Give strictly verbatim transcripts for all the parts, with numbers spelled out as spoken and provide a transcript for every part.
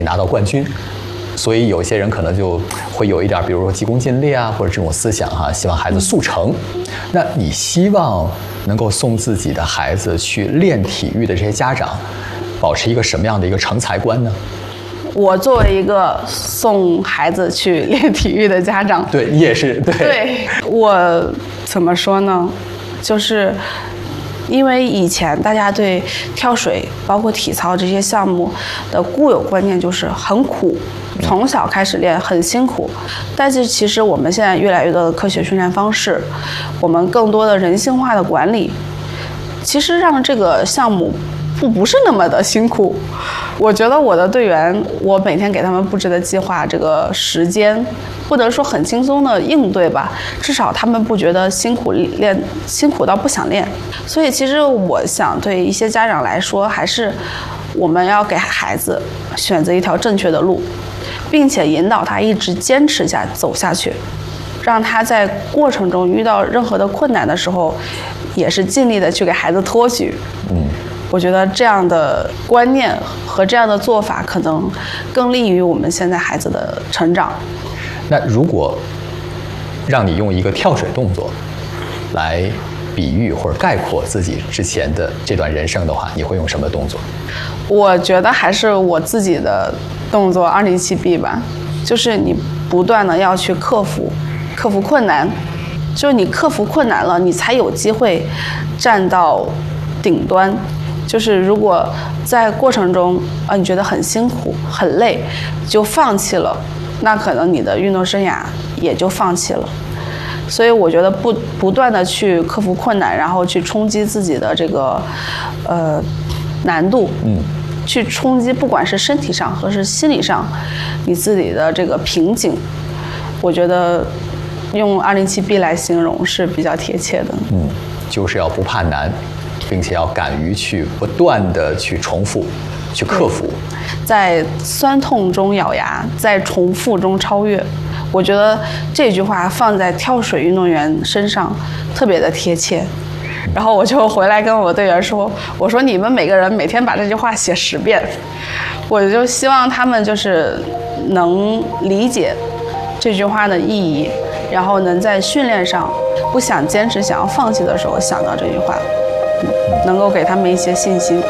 拿到冠军。所以有些人可能就会有一点，比如说急功近利啊，或者这种思想哈、啊，希望孩子速成。那你希望能够送自己的孩子去练体育的这些家长，保持一个什么样的一个成才观呢？ 我作为一个送孩子去练体育的家长， 对，你也是对。 对，我怎么说呢？就是因为以前大家对跳水包括体操这些项目的固有观念就是很苦，从小开始练很辛苦。但是其实我们现在越来越多的科学训练方式，我们更多的人性化的管理，其实让这个项目不不是那么的辛苦。我觉得我的队员，我每天给他们布置的计划，这个时间不能说很轻松的应对吧，至少他们不觉得辛苦练辛苦到不想练。所以其实我想对一些家长来说，还是我们要给孩子选择一条正确的路，并且引导他一直坚持下走下去，让他在过程中遇到任何的困难的时候，也是尽力的去给孩子托举。嗯。我觉得这样的观念和这样的做法可能更利于我们现在孩子的成长。 那如果让你用一个跳水动作来比喻或者概括自己之前的这段人生的话，你会用什么动作？ 我觉得还是我自己的动作二零七 B 吧，就是你不断的要去克服克服困难，就是你克服困难了，你才有机会站到顶端。就是如果在过程中啊你觉得很辛苦很累就放弃了，那可能你的运动生涯也就放弃了。所以我觉得不不断的去克服困难，然后去冲击自己的这个呃难度，嗯，去冲击不管是身体上和是心理上你自己的这个瓶颈，我觉得用二零七 B 来形容是比较贴切的。 嗯，就是要不怕难，并且要敢于去不断的去重复，去克服， 在酸痛中咬牙，在重复中超越。我觉得这句话放在跳水运动员身上特别的贴切。然后我就回来跟我队员说，我说你们每个人每天把这句话写十遍，我就希望他们就是能理解这句话的意义，然后能在训练上不想坚持想要放弃的时候想到这句话，能够给他们一些信心。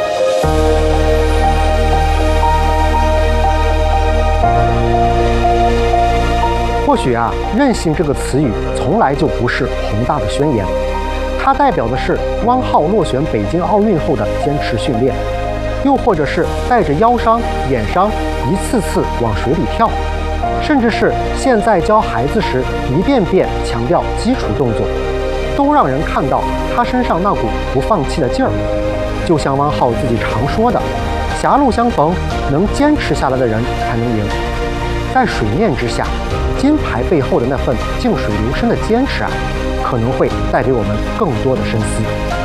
或许啊，韧性这个词语从来就不是宏大的宣言，它代表的是汪浩落选北京奥运后的坚持训练，又或者是带着腰伤、眼伤一次次往水里跳，甚至是现在教孩子时一遍遍强调基础动作，都让人看到他身上那股不放弃的劲儿。就像汪浩自己常说的，狭路相逢，能坚持下来的人才能赢。在水面之下，金牌背后的那份静水流深的坚持啊，可能会带给我们更多的深思。